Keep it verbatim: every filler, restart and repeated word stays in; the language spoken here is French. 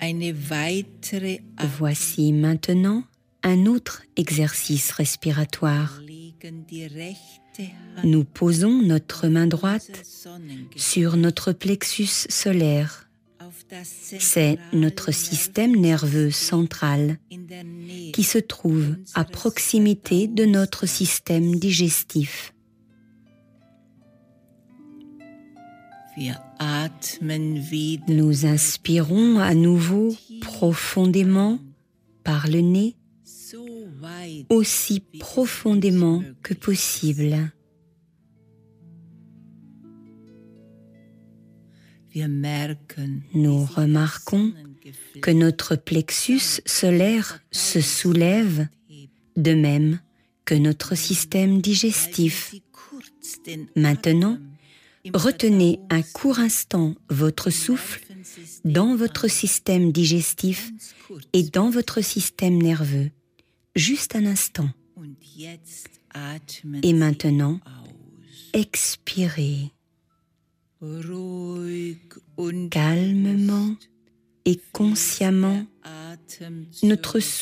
Voici maintenant un autre exercice respiratoire. Nous posons notre main droite sur notre plexus solaire. C'est notre système nerveux central qui se trouve à proximité de notre système digestif. Nous inspirons à nouveau profondément par le nez, aussi profondément que possible. Nous remarquons que notre plexus solaire se soulève, de même que notre système digestif. Maintenant, retenez un court instant votre souffle dans votre système digestif et dans votre système nerveux. Juste un instant. Et maintenant, expirez. Calmement et consciemment, notre souffle